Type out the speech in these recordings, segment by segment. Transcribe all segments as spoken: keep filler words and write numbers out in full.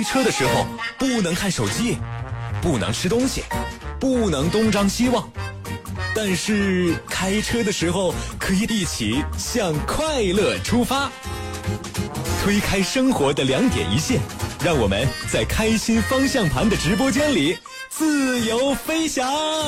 开车的时候不能看手机，不能吃东西，不能东张西望，但是开车的时候可以一起向快乐出发，推开生活的两点一线，让我们在开心方向盘的直播间里自由飞翔。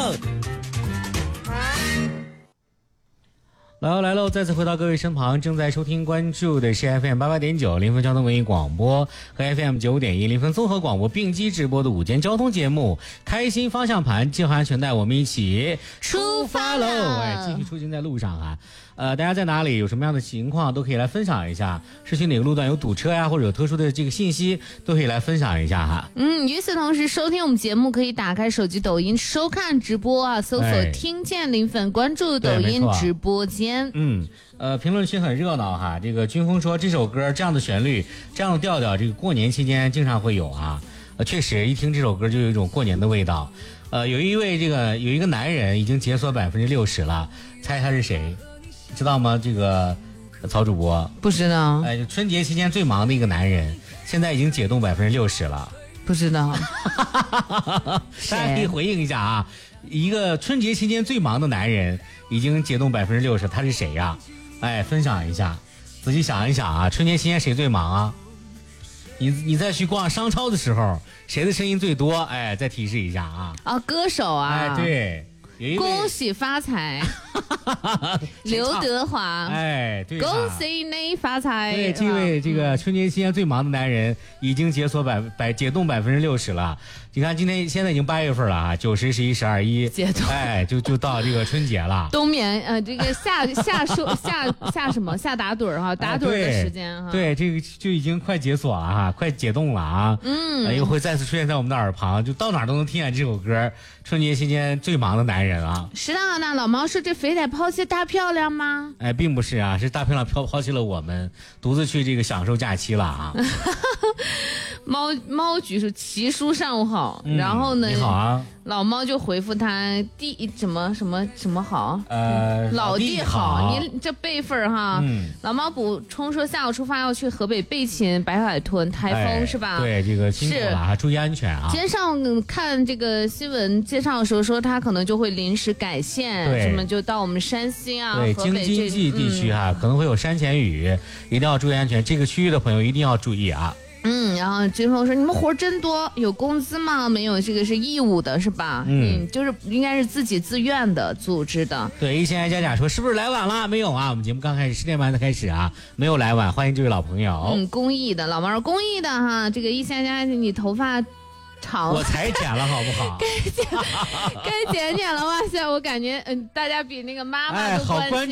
来喽来喽，再次回到各位身旁，正在收听关注的是 F M 八八点九临汾交通文艺广播和 F M 九点一临汾综合广播并机直播的午间交通节目开心方向盘，系好安全带，我们一起出发喽！哎，继续出行在路上啊。呃，大家在哪里有什么样的情况都可以来分享一下，市区哪个路段有堵车呀，或者有特殊的这个信息都可以来分享一下哈。 嗯，与此同时，收听我们节目可以打开手机抖音收看直播啊，搜索听见临汾，关注抖音直播间。 嗯，呃，评论区很热闹哈。这个军峰说这首歌这样的旋律，这样的调调，这个过年期间经常会有啊。呃，确实一听这首歌就有一种过年的味道。呃，有一位这个有一个男人已经解锁百分之六十了，猜他是谁？知道吗？这个曹主播不知道。 哎，春节期间最忙的一个男人，现在已经解冻百分之六十了。 不知道。 大家可以回应一下啊！一个春节期间最忙的男人已经解冻百分之六十，他是谁呀？哎，分享一下，仔细想一想啊，春节期间谁最忙啊？你你再去逛商超的时候，谁的声音最多？哎，再提示一下啊！ 啊，歌手啊！ 哎，对。 恭喜发财，刘德华， 哎，对， 恭喜你发财。 对，这位这个春节期间最忙的男人已经解锁百百解冻百分之六十了。你看，今天现在已经八月份了啊，九十、十一、十二、一， 解冻， 哎，就就到这个春节了。 冬眠，呃，这个下下收下下什么下打盹儿哈，打盹儿的时间哈、 哎。对，这个就已经快解锁了哈，快解冻了啊。 嗯， 又会再次出现在我们的耳旁，就到哪都能听见这首歌。春节期间最忙的男人啊。 是的，那老毛说这肥仔抛弃大漂亮吗？ 哎，并不是啊，是大漂亮抛抛弃了我们，独自去这个享受假期了啊。 猫猫举是奇书上午好、嗯，然后呢， 你好啊， 老猫就回复他弟什么什么什么好， 呃， 老弟好，你这辈分哈、 嗯。 老猫补充说下午出发要去河北备勤白海豚台风、 哎、是吧？ 对，这个辛苦了，还注意安全啊。 今天上午看这个新闻介绍的时候说他可能就会临时改线，什么就到我们山西啊、 对， 河北京津冀地区哈、嗯、可能会有山前雨，一定要注意安全。这个区域的朋友一定要注意啊。 嗯，然后军峰说你们活真多，有工资吗？没有，这个是义务的，是吧？嗯, 嗯，就是应该是自己自愿的组织的。 对，一千爱佳佳说是不是来晚了？没有啊，我们节目刚开始十点半才开始啊，没有来晚，欢迎这位老朋友。 嗯，公益的，老毛说公益的哈，这个一千爱佳佳你头发长， 我才剪了好不好？ 该剪该剪剪了，哇塞，我感觉嗯，大家比那个妈妈都关心。 哎，好关